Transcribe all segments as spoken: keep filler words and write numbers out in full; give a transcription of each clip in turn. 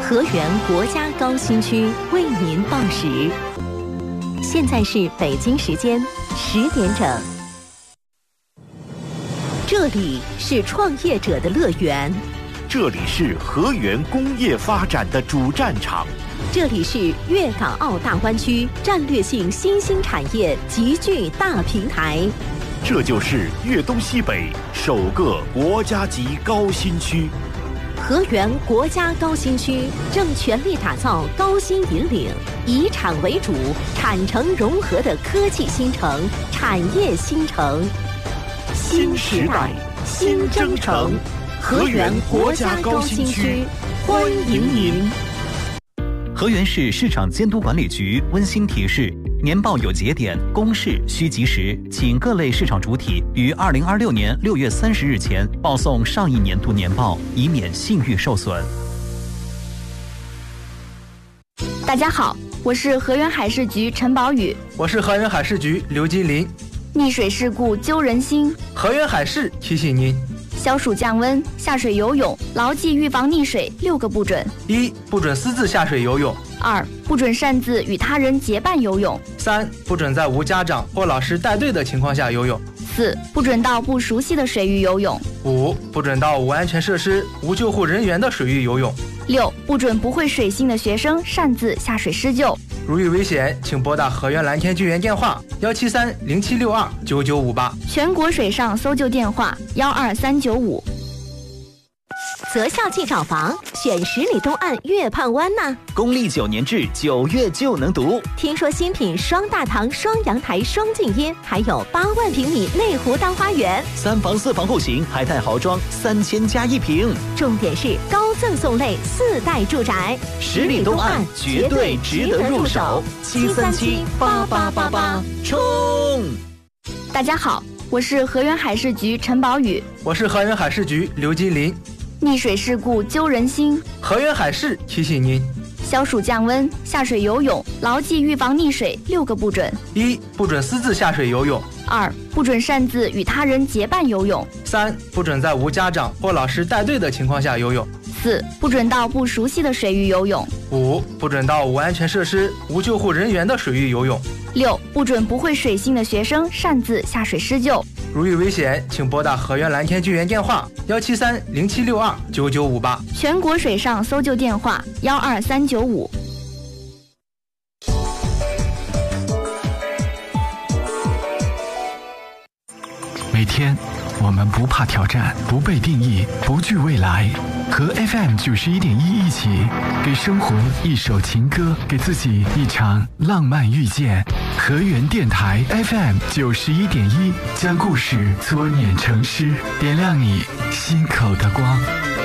河源国家高新区为您报时。现在是北京时间十点整。这里是创业者的乐园， 这里是河源工业发展的主战场， 这里是粤港澳大湾区战略性新兴产业集聚大平台， 这就是粤东西北首个国家级高新区。 河源国家高新区正全力打造高新引领、以产为主、产城融合的科技新城、产业新城。新时代，新征程，河源国家高新区，欢迎您。 河源市市场监督管理局温馨提示：年报有节点，公示需及时，请各类市场主体于二零二六年六月三十日前报送上一年度年报，以免信誉受损。 大家好，我是河源海事局陈宝宇。 我是河源海事局刘金林。 溺水事故揪人心， 河源海事提醒您： 消暑降温，下水游泳，牢记预防溺水六个不准： 一、不准私自下水游泳； 二、不准擅自与他人结伴游泳； 三、不准在无家长或老师带队的情况下游泳； 四、不准到不熟悉的水域游泳； 五、不准到无安全设施、无救护人员的水域游泳； 六、不准不会水性的学生擅自下水施救。 如遇危险，请拨打河源蓝天救援电话幺七三零七六二九九五八， 全国水上搜救电话幺二三九五。 择校即找房，选十里东岸月畔湾呐。 公立九年制，九月就能读。 听说新品双大堂、双阳台、双静音，还有八万平米内湖大花园， 三房四房户型，还带豪装，三千加一平。 重点是高赠送类四代住宅， 十里东岸绝对值得入手。七三七八八八八，冲！ 大家好，我是河源海事局陈宝宇。 我是河源海事局刘金林。 溺水事故揪人心， 河源海事提醒您： 消暑降温，下水游泳，牢记预防溺水六个不准： 一、不准私自下水游泳； 二、不准擅自与他人结伴游泳； 三、不准在无家长或老师带队的情况下游泳； 四、不准到不熟悉的水域游泳； 五、不准到无安全设施、无救护人员的水域游泳； 六、不准不会水性的学生擅自下水施救。 如遇危险，请拨打河源蓝天救援电话幺七三零七六二九九五八， 全国水上搜救电话幺二三九五。 每天我们不怕挑战，不被定义，不惧未来，和 F M 九十一点一一起，给生活一首情歌，给自己一场浪漫遇见。河源电台 F M 九十一点一，将故事搓捻成诗，点亮你心口的光。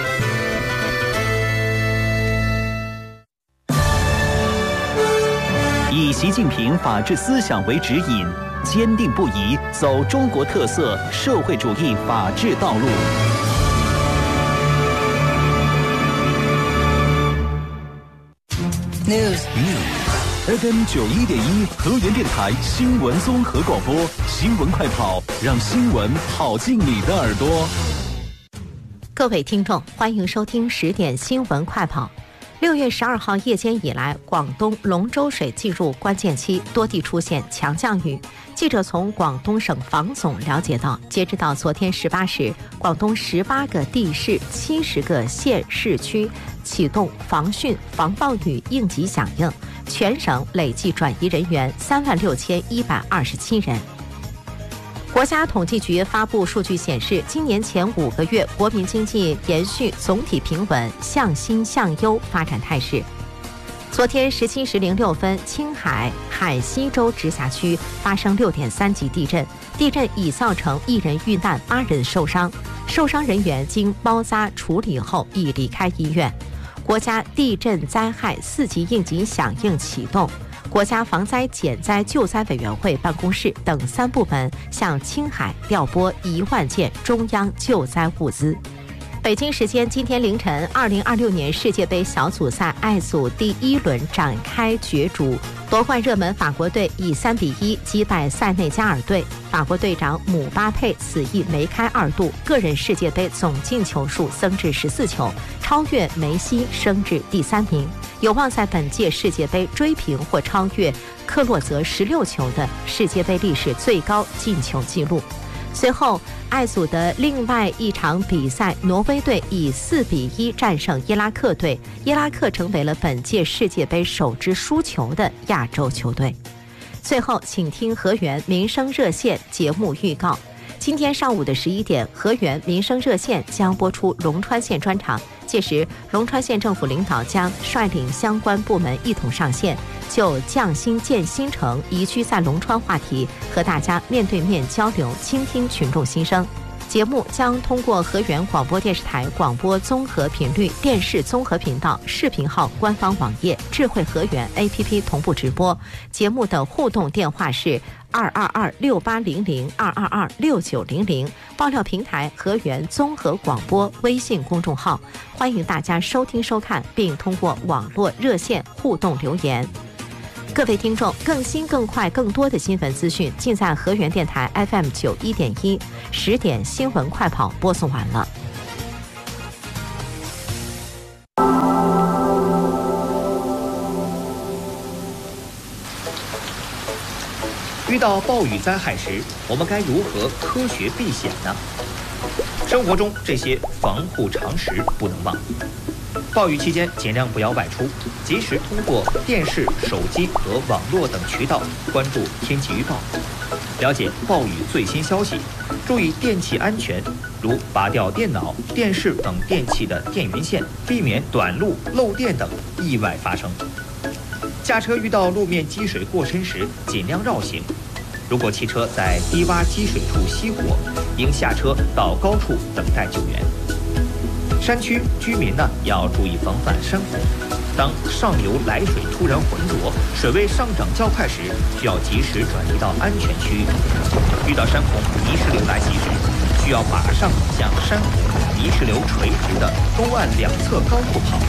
以习近平法治思想为指引，坚定不移走中国特色社会主义法治道路。News News F M 九一点一河源电台新闻综合广播，新闻快跑，让新闻跑进你的耳朵。 各位听众，欢迎收听十点新闻快跑。六月十二号夜间以来，广东龙舟水进入关键期，多地出现强降雨。记者从广东省防总了解到，截止到昨天十八时，广东十八个地市、七十个县市区启动防汛防暴雨应急响应，全省累计转移人员三万六千一百二十七人。国家统计局发布数据显示，今年前五个月，国民经济延续总体平稳、向新向优发展态势。昨天十七时零六分，青海海西州直辖区发生六点三级地震，地震已造成一人遇难，八人受伤，受伤人员经包扎处理后已离开医院。国家地震灾害四级应急响应启动。国家防灾减灾救灾委员会办公室等三部门向青海调拨一万件中央救灾物资。 北京时间今天凌晨，二零二六年世界杯小组赛 I 组第一轮展开角逐，夺冠热门法国队以三比一击败塞内加尔队。法国队长姆巴佩此役梅开二度，个人世界杯总进球数增至十四球，超越梅西，升至第三名，有望在本届世界杯追平或超越克洛泽十六球的世界杯历史最高进球纪录。随后 I 组的另外一场比赛，挪威队以四比一战胜伊拉克队，伊拉克成为了本届世界杯首支输球的亚洲球队。最后请听河源民生热线节目预告。今天上午的十一点，河源民生热线将播出龙川县专场，届时龙川县政府领导将率领相关部门一同上线，就匠心建新城、宜居在龙川话题和大家面对面交流，倾听群众心声。节目将通过河源广播电视台广播综合频率、电视综合频道、视频号官方网页、智慧河源 A P P 同步直播。节目的互动电话是二二二六八零零二二二六九零零，爆料平台河源综合广播微信公众号，欢迎大家收听收看，并通过网络热线互动留言。各位听众，更新更快更多的新闻资讯尽在河源电台 F M 九一点一，十点新闻快跑播送完了。 遇到暴雨灾害时，我们该如何科学避险呢？生活中这些防护常识不能忘。暴雨期间尽量不要外出，及时通过电视、手机和网络等渠道关注天气预报，了解暴雨最新消息，注意电气安全，如拔掉电脑、电视等电器的电源线，避免短路、漏电等意外发生。驾车遇到路面积水过深时，尽量绕行。如果汽车在低洼积水处熄火，应下车到高处等待救援。山区居民呢要注意防范山洪，当上游来水突然浑浊，水位上涨较快时，需要及时转移到安全区域。遇到山洪、泥石流来袭时，需要马上向山洪、泥石流垂直的东岸两侧高处跑。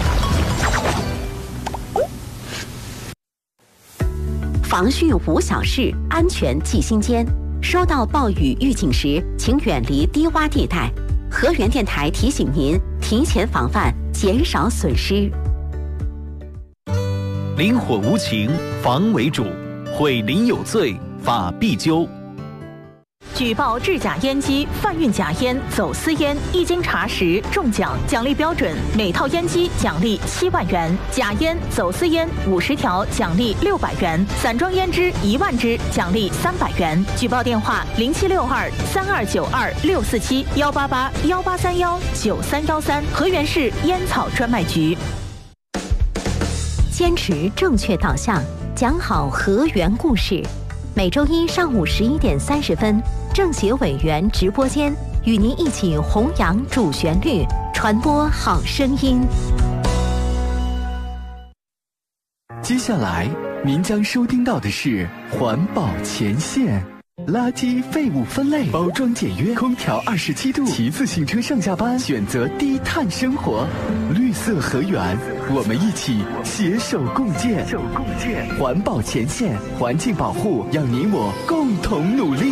防汛无小事，安全记心间。收到暴雨预警时，请远离低洼地带。河源电台提醒您，提前防范，减少损失。 林火无情，防为主；毁林有罪，法必究。 举报制假烟机、贩运假烟、走私烟，一经查实中奖，奖励标准：每套烟机奖励七万元；假烟、走私烟五十条奖励六百元；散装烟支一万支奖励三百元。举报电话：零七六二三二九二六四七幺八八幺八三幺九三幺三，河源市烟草专卖局。 坚持正确导向，讲好河源故事。每周一上午十一点三十分，政协委员直播间与您一起弘扬主旋律，传播好声音。 接下来您将收听到的是环保前线。垃圾废物分类，包装简约，空调二十七度，骑自行车上下班，选择低碳生活，绿色河源，我们一起携手共建。手共建，环保前线，环境保护要你我共同努力。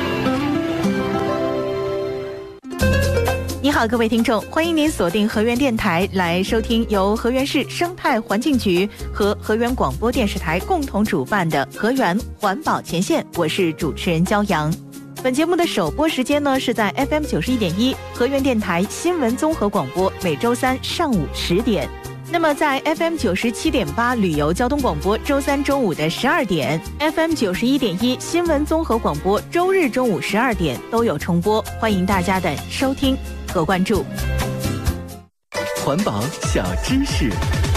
你好，各位听众，欢迎您锁定河源电台来收听由河源市生态环境局和河源广播电视台共同主办的河源环保前线，我是主持人焦阳。本节目的首播时间呢是在 F M 九十一点一 河源电台新闻综合广播，每周三上午十点。那么在 F M 九十七点八 旅游交通广播，周三中午的十二点 ，F M 九十一点一 新闻综合广播，周日中午十二点都有重播，欢迎大家的收听和关注。 环保小知识。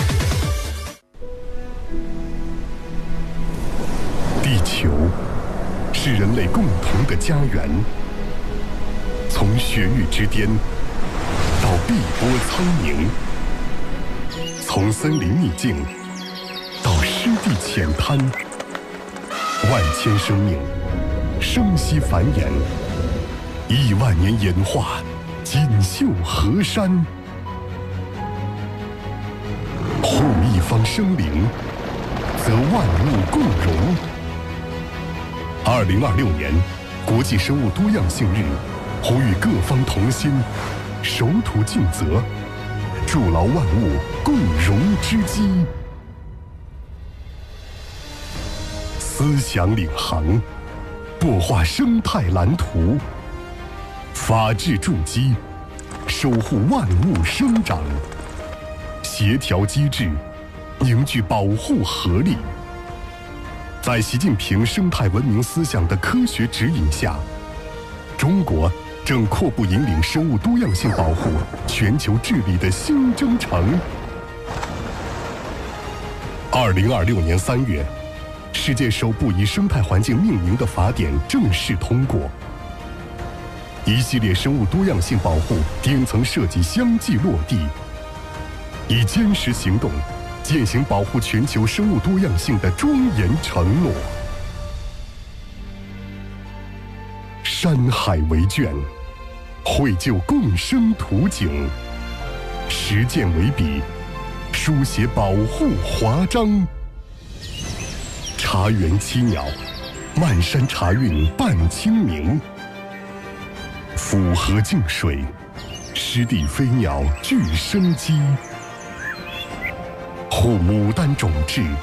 地球是人类共同的家园，从雪域之巅到碧波苍冥，从森林秘境到湿地浅滩，万千生命生息繁衍，亿万年演化， 锦绣河山，护一方生灵，则万物共荣。二零二六年国际生物多样性日，呼吁各方同心，守土尽责，筑牢万物共荣之基。思想领航，擘画生态蓝图，法治筑基，守护万物生长。协调机制，凝聚保护合力。在习近平生态文明思想的科学指引下，中国正阔步引领生物多样性保护全球治理的新征程。二零二六年三月，世界首部以生态环境命名的法典正式通过，一系列生物多样性保护顶层设计相继落地，以坚实行动践行保护全球生物多样性的庄严承诺。山海为卷，绘就共生图景；实践为笔，书写保护华章。茶园栖鸟，漫山茶韵伴清明；府河净水，湿地飞鸟具生机。护牡丹种质，